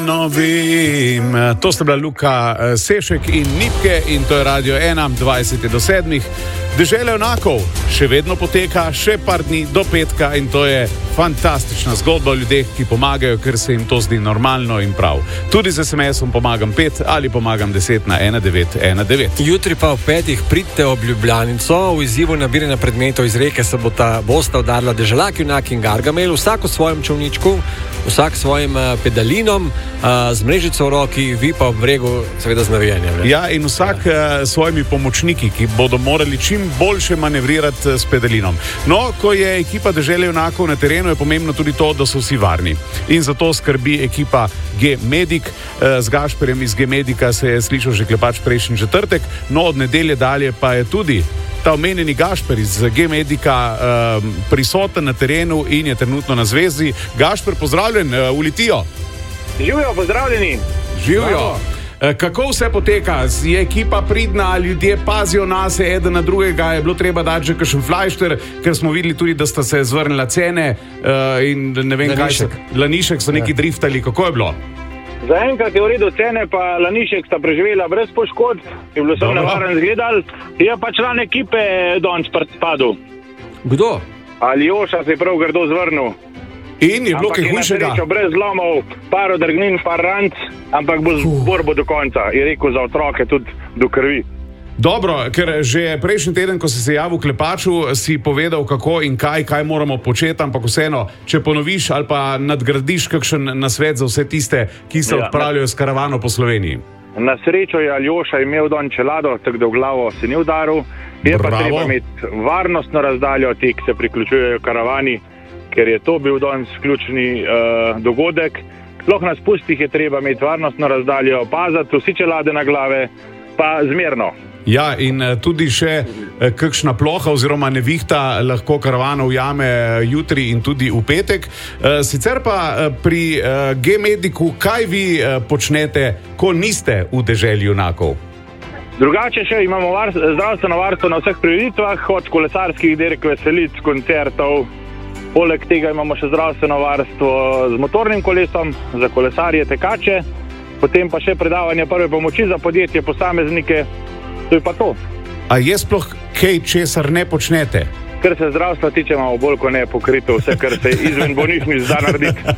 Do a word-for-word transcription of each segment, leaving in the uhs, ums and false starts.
No, vem, to sta bila Luka Sešek in Nipke in to je Radio ena, dvajset do sedmih. Dežela junakov še vedno poteka, še par dni do petka in to je fantastična zgodba o ljudeh, ki pomagajo, ker se jim to zdi normalno in prav. Tudi z es em esom pomagam pet ali pomagam deset na ena devet ena devet. Jutri pa v petih pridite ob Ljubljanico. V izzivu nabiranja predmetov iz reke se bosta, bosta udarila Deželak, Junak in Gargamel, vsak v svojem čolničku, vsak s svojim pedalinom, z mrežico v roki, vi pa ob bregu seveda z navijanjem. Ja, in vsak ja. s svojimi pomočniki, ki bodo morali čim boljše manevrirati s pedalinom. No, ko je ekipa Dežele junakov na terenu, je pomembno tudi to, da so vsi varni. In zato skrbi ekipa G-Medic. Z Gašperjem iz G-Medica se je slišal že klepač prejšnji četrtek, no od nedelje dalje pa je tudi ta omenjeni Gašper iz G-Medica uh, prisoten na terenu in je trenutno na zvezi. Gašper, pozdravljen, uh, v Litijo. Živijo, pozdravljeni. Živijo. Kako vse poteka? Je ekipa pridna, ljudje pazijo nas, eden na drugega, je bilo treba dati že kakšen flajšter, ker smo videli tudi, da sta se zvrnila cene uh, in ne vem Lanišek. kaj se, Lanišek so neki ja. driftali, kako je bilo? Zaenkrat je v redu, cene pa Lanišek sta preživela brez poškodb, je bilo samo nevaren zgledal, je pa član ekipe danes padel. Kdo? Aljoša se je prav grdo zvrnil. In je bilo kaj hujšega? Ampak je na srečo brez zlomov, par odrgnin, par ranc, ampak bo z borbo do konca, je rekel za otroke tudi do krvi. Dobro, ker že prejšnji teden, ko si se javil v Klepaču, si povedal kako in kaj, kaj moramo početi, ampak vseeno, če ponoviš ali pa nadgradiš kakšen nasvet za vse tiste, ki se ja. odpravljajo s karavano po Sloveniji. Na srečo je Aljoša imel don čelado, tako da v glavo se ni udaril. Je Bravo. pa treba imeti varnostno razdaljo, ti, ki se priključujejo karavani, ker je to bil danes ključni uh, dogodek. Sploh na spustih je treba imeti varnostno razdaljo, paziti vsi čelade na glave, pa zmerno. Ja, in tudi še eh, kakšna ploha oziroma nevihta lahko karavano ujame jutri in tudi v petek. Eh, sicer pa eh, pri eh, G-Medicu, kaj vi eh, počnete, ko niste v Deželi junakov? Drugače še imamo var, zdravstveno varstvo na vseh prireditvah, od kolesarskih dirk, veselic, koncertov. Poleg tega imamo še zdravstveno varstvo z motornim kolesom, za kolesarje, tekače, potem pa še predavanje prve pomoči za podjetje, posameznike, to je pa to. A je sploh kaj, česar ne počnete? Ker se zdravstva tiče, imamo bolj kot ne pokrito vse, kar se izven bolnišnic da narediti.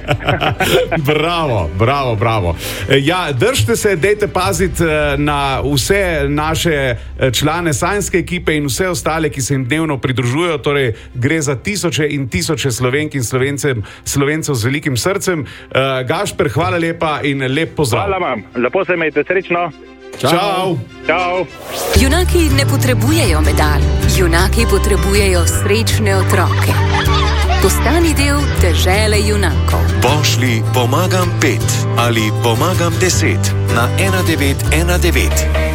Bravo, bravo, bravo. Ja, držite se, dejte paziti na vse naše člane sajnske ekipe in vse ostale, ki se jim dnevno pridružujejo, torej gre za tisoče in tisoče Slovenk in Slovencem, Slovencev z velikim srcem. Gašper, hvala lepa in lep pozdrav. Hvala vam, lepo se imejte, srečno. Čau. Čau. Junaki ne potrebujejo medalj, junaki potrebujejo srečne otroke. Postani del Dežele junakov. Pošlji pomagam pet ali pomagam deset na ena devet ena devet.